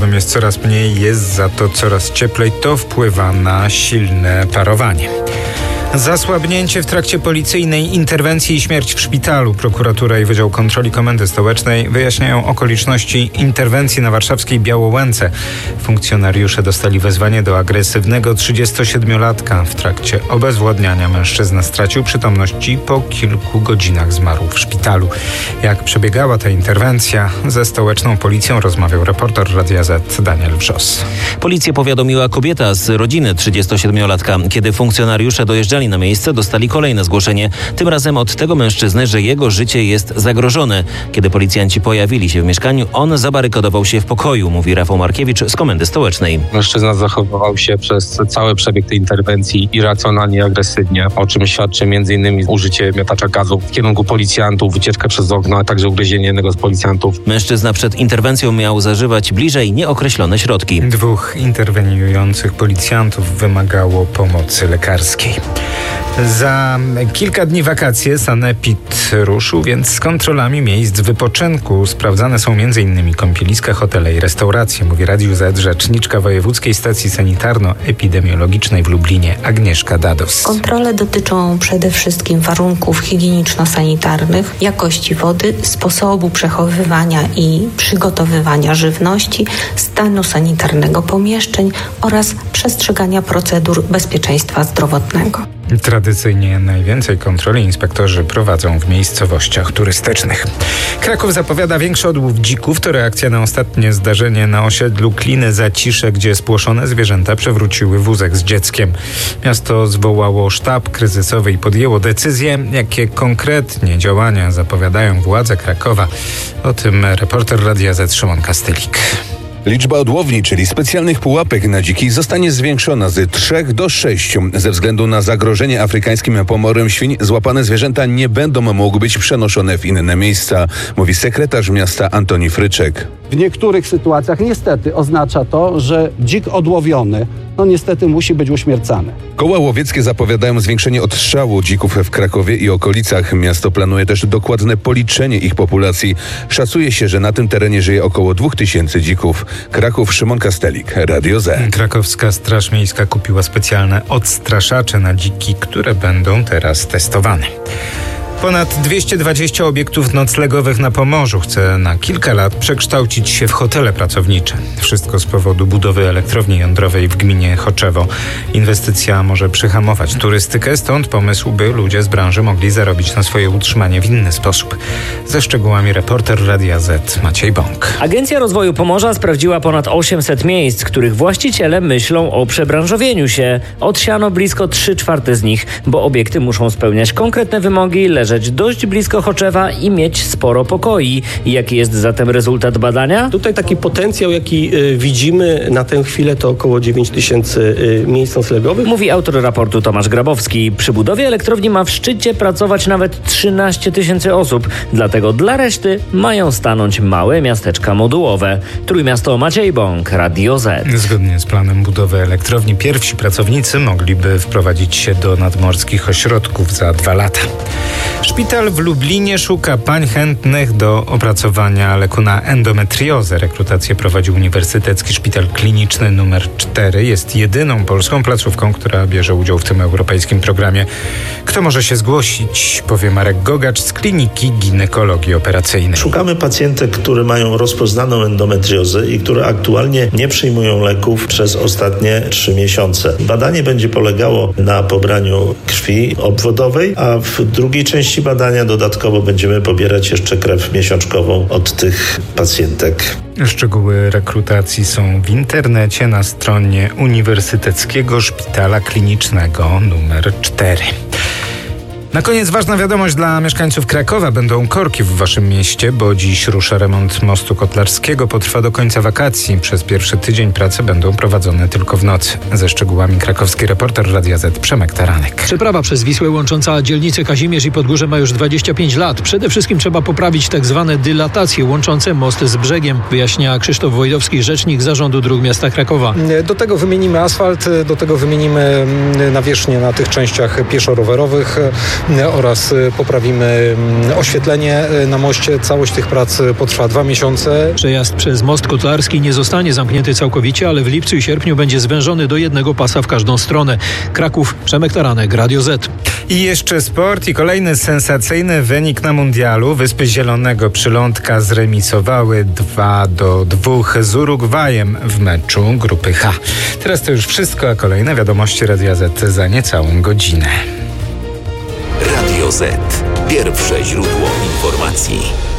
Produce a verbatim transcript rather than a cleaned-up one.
Jest coraz mniej, jest za to coraz cieplej. To wpływa na silne parowanie. Zasłabnięcie w trakcie policyjnej interwencji i śmierć w szpitalu. Prokuratura i Wydział Kontroli Komendy Stołecznej wyjaśniają okoliczności interwencji na warszawskiej Białołęce. Funkcjonariusze dostali wezwanie do agresywnego trzydziestosiedmiolatka. W trakcie obezwładniania mężczyzna stracił przytomność i po kilku godzinach zmarł w szpitalu. Jak przebiegała ta interwencja? Ze stołeczną policją rozmawiał reporter Radia Z Daniel Wrzos. Policję powiadomiła kobieta z rodziny trzydziestosiedmiolatka. Kiedy funkcjonariusze dojeżdżali na miejsce, dostali kolejne zgłoszenie. Tym razem od tego mężczyzny, że jego życie jest zagrożone. Kiedy policjanci pojawili się w mieszkaniu, on zabarykadował się w pokoju, mówi Rafał Markiewicz z Komendy Stołecznej. Mężczyzna zachowywał się przez cały przebieg tej interwencji irracjonalnie i agresywnie, o czym świadczy m.in. użycie miotacza gazu w kierunku policjantów, wycieczkę przez okno, a także ugryzienie jednego z policjantów. Mężczyzna przed interwencją miał zażywać bliżej nieokreślone środki. Dwóch interweniujących policjantów wymagało pomocy lekarskiej. Za kilka dni wakacje Sanepid ruszył więc z kontrolami miejsc wypoczynku. Sprawdzane są m.in. kąpieliska, hotele i restauracje, mówi Radiu Z rzeczniczka Wojewódzkiej Stacji Sanitarno-Epidemiologicznej w Lublinie Agnieszka Dados. Kontrole dotyczą przede wszystkim warunków higieniczno-sanitarnych, jakości wody, sposobu przechowywania i przygotowywania żywności, stanu sanitarnego pomieszczeń oraz przestrzegania procedur bezpieczeństwa zdrowotnego. Tradycyjnie najwięcej kontroli inspektorzy prowadzą w miejscowościach turystycznych. Kraków zapowiada większy odłów dzików. To reakcja na ostatnie zdarzenie na osiedlu Kliny Zacisze, gdzie spłoszone zwierzęta przewróciły wózek z dzieckiem. Miasto zwołało sztab kryzysowy i podjęło decyzje. Jakie konkretnie działania zapowiadają władze Krakowa? O tym reporter Radia Z Szymon Kastylik. Liczba odłowni, czyli specjalnych pułapek na dziki, zostanie zwiększona z trzech do sześciu. Ze względu na zagrożenie afrykańskim pomorem świń złapane zwierzęta nie będą mogły być przenoszone w inne miejsca, mówi sekretarz miasta Antoni Fryczek. W niektórych sytuacjach niestety oznacza to, że dzik odłowiony no niestety musi być uśmiercany. Koła łowieckie zapowiadają zwiększenie odstrzału dzików w Krakowie i okolicach. Miasto planuje też dokładne policzenie ich populacji. Szacuje się, że na tym terenie żyje około dwóch tysięcy dzików. Kraków, Szymon Kastelik, Radio Z. Krakowska Straż Miejska kupiła specjalne odstraszacze na dziki, które będą teraz testowane. Ponad dwieście dwadzieścia obiektów noclegowych na Pomorzu chce na kilka lat przekształcić się w hotele pracownicze. Wszystko z powodu budowy elektrowni jądrowej w gminie Choczewo. Inwestycja może przyhamować turystykę, stąd pomysł, by ludzie z branży mogli zarobić na swoje utrzymanie w inny sposób. Ze szczegółami reporter Radia Z Maciej Bąk. Agencja Rozwoju Pomorza sprawdziła ponad osiemset miejsc, których właściciele myślą o przebranżowieniu się. Odsiano blisko trzy czwarte z nich, bo obiekty muszą spełniać konkretne wymogi, leżeć dość blisko Choczewa i mieć sporo pokoi. Jaki jest zatem rezultat badania? Tutaj taki potencjał, jaki y, widzimy na tę chwilę, to około dziewięć tysięcy y, miejsc noclegowych. Mówi autor raportu Tomasz Grabowski. Przy budowie elektrowni ma w szczycie pracować nawet trzynaście tysięcy osób. Dlatego dla reszty mają stanąć małe miasteczka modułowe. Trójmiasto, Maciej Bąk, Radio Z. Zgodnie z planem budowy elektrowni pierwsi pracownicy mogliby wprowadzić się do nadmorskich ośrodków za dwa lata. Szpital w Lublinie szuka pań chętnych do opracowania leku na endometriozę. Rekrutację prowadzi Uniwersytecki Szpital Kliniczny numer cztery. Jest jedyną polską placówką, która bierze udział w tym europejskim programie. Kto może się zgłosić? Powie Marek Gogacz z Kliniki Ginekologii Operacyjnej. Szukamy pacjentek, które mają rozpoznaną endometriozę i które aktualnie nie przyjmują leków przez ostatnie trzy miesiące. Badanie będzie polegało na pobraniu krwi obwodowej, a w drugiej części badania dodatkowo będziemy pobierać jeszcze krew miesiączkową od tych pacjentek. Szczegóły rekrutacji są w internecie na stronie Uniwersyteckiego Szpitala Klinicznego numer cztery. Na koniec ważna wiadomość dla mieszkańców Krakowa. Będą korki w waszym mieście, bo dziś rusza remont mostu Kotlarskiego. Potrwa do końca wakacji. Przez pierwszy tydzień prace będą prowadzone tylko w nocy. Ze szczegółami krakowski reporter Radia Z Przemek Taranek. Przeprawa przez Wisłę łącząca dzielnice Kazimierz i Podgórze ma już dwadzieścia pięć lat. Przede wszystkim trzeba poprawić tak zwane dylatacje łączące most z brzegiem, wyjaśnia Krzysztof Wojdowski, rzecznik Zarządu Dróg Miasta Krakowa. Do tego wymienimy asfalt, do tego wymienimy nawierzchnię na tych częściach pieszo-rowerowych. oraz poprawimy oświetlenie na moście. Całość tych prac potrwa dwa miesiące. Przejazd przez most Kotlarski nie zostanie zamknięty całkowicie, ale w lipcu i sierpniu będzie zwężony do jednego pasa w każdą stronę. Kraków, Przemek Taranek, Radio Z. I jeszcze sport i kolejny sensacyjny wynik na mundialu. Wyspy Zielonego Przylądka zremisowały dwa do dwóch z Urugwajem w meczu grupy H. Teraz to już wszystko, a kolejne wiadomości Radia Z za niecałą godzinę. Radio Z. Pierwsze źródło informacji.